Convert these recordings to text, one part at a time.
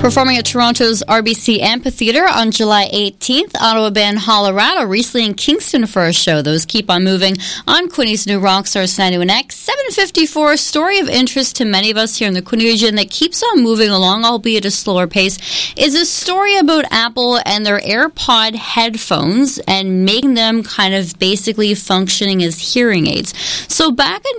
Performing at Toronto's RBC Amphitheatre on July 18th, Ottawa band Hollerado recently in Kingston for a show. Those keep on moving on Quinny's new Rockstars 91X. 754, story of interest to many of us here in the Quinny region that keeps on moving along, albeit at a slower pace, is a story about Apple and their AirPod headphones and making them kind of basically functioning as hearing aids. So back in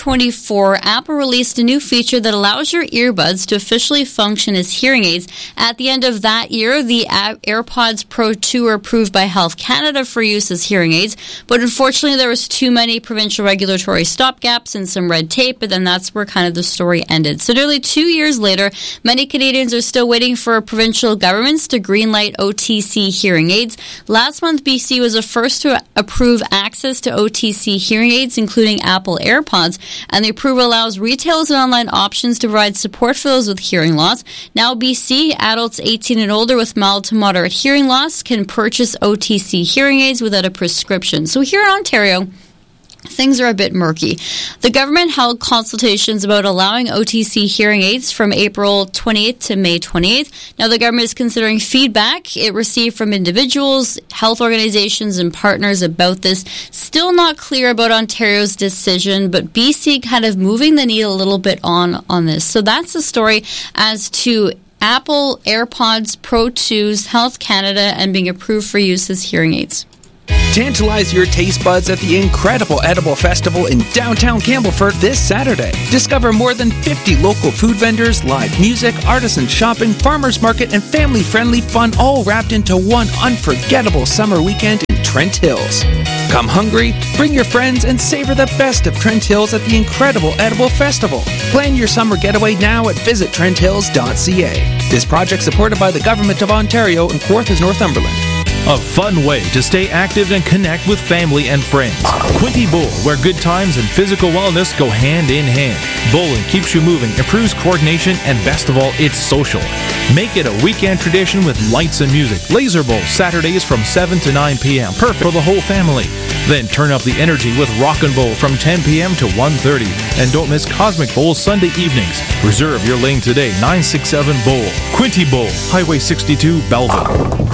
2024, Apple released a new feature that allows your earbuds to officially function as hearing aids. At the end of that year, the AirPods Pro 2 were approved by Health Canada for use as hearing aids, but unfortunately there was too many provincial regulatory stopgaps and some red tape, but then that's where kind of the story ended. So nearly 2 years later, many Canadians are still waiting for provincial governments to greenlight OTC hearing aids. Last month, BC was the first to approve access to OTC hearing aids, including Apple AirPods, and the approval allows retailers and online options to provide support for those with hearing loss. Now, BC adults 18 and older with mild to moderate hearing loss can purchase OTC hearing aids without a prescription. So here in Ontario, things are a bit murky. The government held consultations about allowing OTC hearing aids from April 28th to May 28th. Now, the government is considering feedback it received from individuals, health organizations, and partners about this. Still not clear about Ontario's decision, but BC kind of moving the needle a little bit on this. So that's the story as to Apple AirPods Pro 2's Health Canada and being approved for use as hearing aids. Tantalize your taste buds at the incredible Edible Festival in downtown Campbellford this Saturday. Discover more than 50 local food vendors, live music, artisan shopping, farmers market, and family-friendly fun all wrapped into one unforgettable summer weekend in Trent Hills. Come hungry, bring your friends, and savor the best of Trent Hills at the incredible Edible Festival. Plan your summer getaway now at visittrenthills.ca. This project supported by the Government of Ontario and Kawarthas, Northumberland. A fun way to stay active and connect with family and friends. Quinte Bowl, where good times and physical wellness go hand in hand. Bowling keeps you moving, improves coordination, and best of all, it's social. Make it a weekend tradition with lights and music. Laser Bowl, Saturdays from 7 to 9 p.m. Perfect for the whole family. Then turn up the energy with Rockin' Bowl from 10 p.m. to 1:30. And don't miss Cosmic Bowl Sunday evenings. Reserve your lane today, 967 Bowl. Quinte Bowl, Highway 62, Belleville.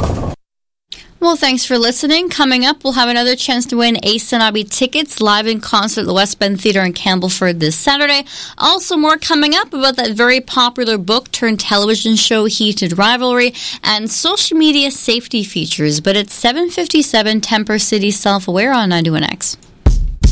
Well, thanks for listening. Coming up, we'll have another chance to win Ace and Abby tickets live in concert at the West Bend Theatre in Campbellford this Saturday. Also, more coming up about that very popular book turned television show Heated Rivalry and social media safety features. But it's 7:57, Temper City Self-Aware on 91X.